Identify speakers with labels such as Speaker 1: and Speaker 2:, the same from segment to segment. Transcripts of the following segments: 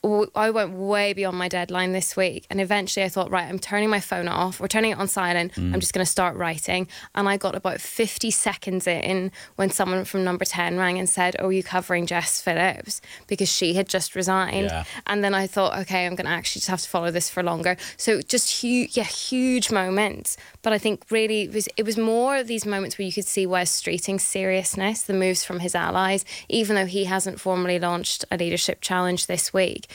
Speaker 1: I went way beyond my deadline this week, and eventually I thought, right, I'm turning my phone off, or turning it on silent. I'm just going to start writing. And I got about 50 seconds in when someone from Number 10 rang and said, "Oh, you covering Jess Phillips?" Because she had just resigned.
Speaker 2: Yeah.
Speaker 1: And then I thought, okay, I'm going to actually just have to follow this for longer. So just huge moments. But I think really it was more of these moments where you could see Wes Streeting's seriousness, the moves from his allies, even though he hasn't formally launched a leadership challenge this week.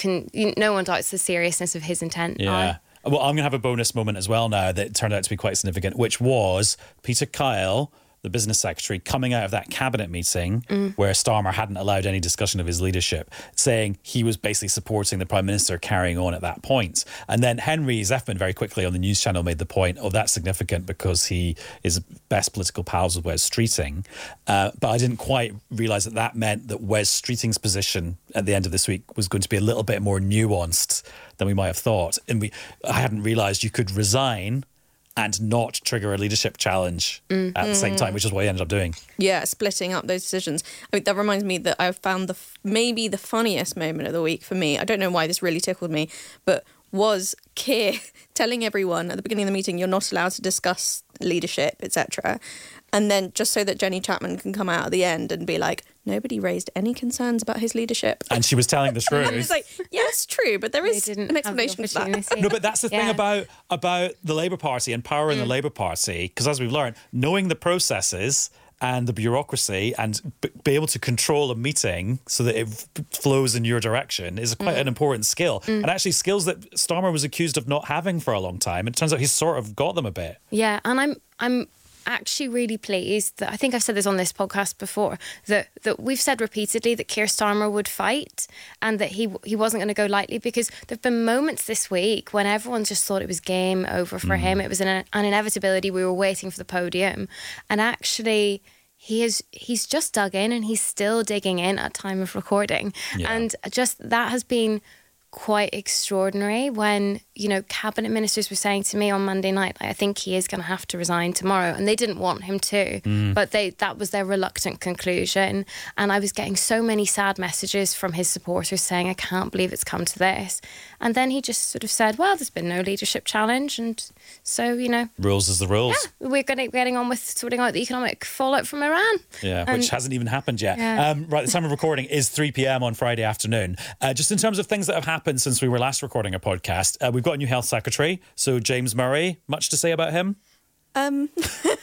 Speaker 1: No one doubts the seriousness of his intent.
Speaker 2: Yeah. Well, I'm going to have a bonus moment as well now that turned out to be quite significant, which was Peter Kyle, the business secretary, coming out of that cabinet meeting where Starmer hadn't allowed any discussion of his leadership, saying he was basically supporting the Prime Minister carrying on at that point. And then Henry Zeffman very quickly on the news channel made the point, oh, that's significant because he is best political pals with Wes Streeting. But I didn't quite realise that meant that Wes Streeting's position at the end of this week was going to be a little bit more nuanced than we might have thought. And I hadn't realised you could resign and not trigger a leadership challenge at the same time, which is what he ended up doing.
Speaker 3: Yeah, splitting up those decisions. I mean, that reminds me that I found maybe the funniest moment of the week for me, I don't know why this really tickled me, but was Keir telling everyone at the beginning of the meeting, you're not allowed to discuss leadership, etc. And then just so that Jenny Chapman can come out at the end and be like, nobody raised any concerns about his leadership.
Speaker 2: And she was telling the truth.
Speaker 3: And it's like, yes, true, but there is an explanation for that.
Speaker 2: No, but that's the thing about the Labour Party and power in the Labour Party, because as we've learned, knowing the processes and the bureaucracy and be able to control a meeting so that it flows in your direction is quite an important skill. And actually skills that Starmer was accused of not having for a long time. It turns out he's sort of got them a bit.
Speaker 1: Yeah, and I'm actually really pleased that, I think I've said this on this podcast before, that we've said repeatedly that Keir Starmer would fight and that he wasn't going to go lightly, because there've been moments this week when everyone just thought it was game over for him. It was an inevitability. We were waiting for the podium, and actually he's just dug in, and he's still digging in at time of recording. And just that has been quite extraordinary when, cabinet ministers were saying to me on Monday night, I think he is going to have to resign tomorrow, and they didn't want him to, but that was their reluctant conclusion. And I was getting so many sad messages from his supporters saying, I can't believe it's come to this. And then he just sort of said, well, there's been no leadership challenge, and so,
Speaker 2: rules is the rules.
Speaker 1: Yeah, we're getting on with sorting out the economic fallout from Iran.
Speaker 2: Yeah, which hasn't even happened yet.
Speaker 1: Yeah.
Speaker 2: Right, the time of recording is 3 p.m. on Friday afternoon. Just in terms of things that have happened since we were last recording a podcast, we've got a new health secretary. So James Murray, much to say about him?